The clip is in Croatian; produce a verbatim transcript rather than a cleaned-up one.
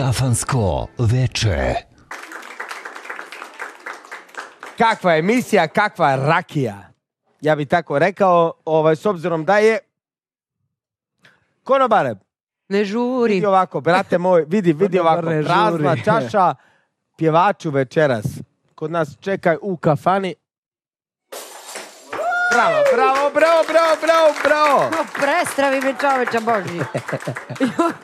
Kafansko veče. Kakva emisija, kakva rakija. Ja bih tako rekao, ovaj, s obzirom da je... Konobare, ne žuri. vidi ovako, brate moj, vidi, vidi ovako, prazna čaša, pjevaču večeras. Kod nas čekaj u kafani. Bravo, bravo, bravo, bravo, bravo, bravo. No, prestravi me čoveče Boži.